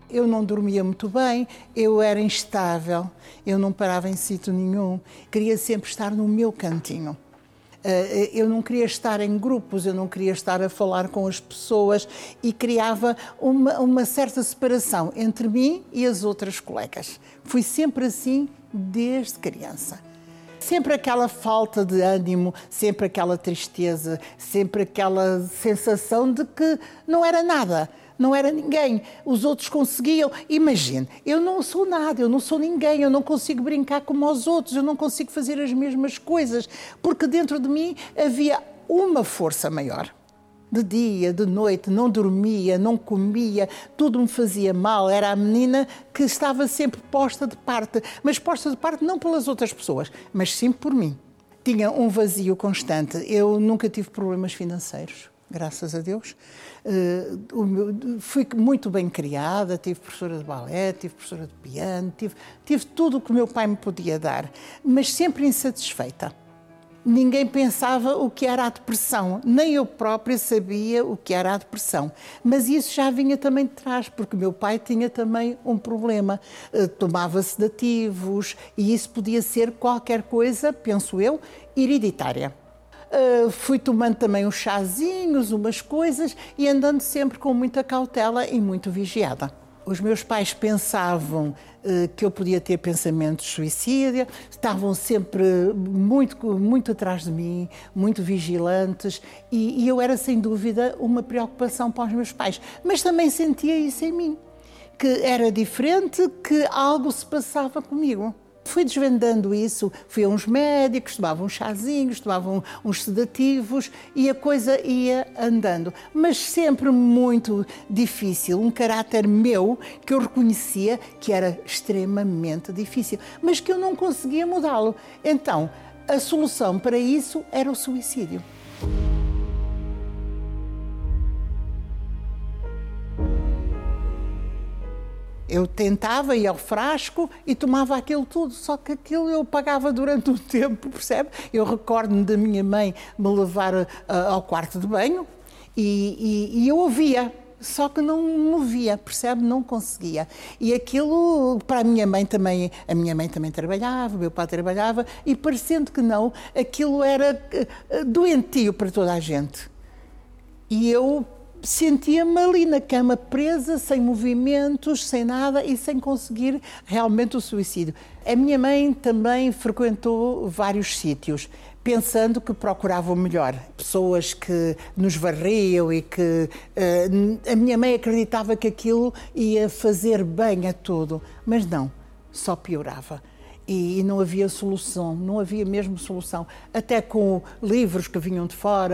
Eu não dormia muito bem, eu era instável, eu não parava em sítio nenhum, queria sempre estar no meu cantinho. Eu não queria estar em grupos, eu não queria estar a falar com as pessoas e criava uma certa separação entre mim e as outras colegas. Fui sempre assim desde criança. Sempre aquela falta de ânimo, sempre aquela tristeza, sempre aquela sensação de que não era nada, não era ninguém. Os outros conseguiam. Imagine, eu não sou nada, eu não sou ninguém, eu não consigo brincar como os outros, eu não consigo fazer as mesmas coisas, porque dentro de mim havia uma força maior. De dia, de noite, não dormia, não comia, tudo me fazia mal. Era a menina que estava sempre posta de parte, mas posta de parte não pelas outras pessoas, mas sim por mim. Tinha um vazio constante. Eu nunca tive problemas financeiros, graças a Deus. Fui muito bem criada, tive professora de balé, tive professora de piano, tive tudo o que o meu pai me podia dar, mas sempre insatisfeita. Ninguém pensava o que era a depressão, nem eu própria sabia o que era a depressão. Mas isso já vinha também de trás, porque meu pai tinha também um problema. Tomava sedativos e isso podia ser qualquer coisa, penso eu, hereditária. Fui tomando também uns chazinhos, umas coisas e andando sempre com muita cautela e muito vigiada. Os meus pais pensavam que eu podia ter pensamentos de suicídio, estavam sempre muito atrás de mim, muito vigilantes e eu era sem dúvida uma preocupação para os meus pais. Mas também sentia isso em mim, que era diferente, que algo se passava comigo. Fui desvendando isso, fui a uns médicos, tomava uns chazinhos, tomava uns sedativos e a coisa ia andando. Mas sempre muito difícil, um caráter meu que eu reconhecia que era extremamente difícil, mas que eu não conseguia mudá-lo. Então, a solução para isso era o suicídio. Eu tentava ir ao frasco e tomava aquilo tudo, só que aquilo eu pagava durante um tempo, percebe? Eu recordo-me da minha mãe me levar ao quarto de banho e eu ouvia, só que não me movia, percebe? Não conseguia. E aquilo, para a minha mãe também trabalhava, o meu pai trabalhava, e parecendo que não, aquilo era doentio para toda a gente. E eu sentia-me ali na cama presa, sem movimentos, sem nada e sem conseguir realmente o suicídio. A minha mãe também frequentou vários sítios, pensando que procuravam melhor. Pessoas que nos varriam e que... a minha mãe acreditava que aquilo ia fazer bem a tudo, mas não, só piorava. E não havia solução, não havia mesmo solução. Até com livros que vinham de fora,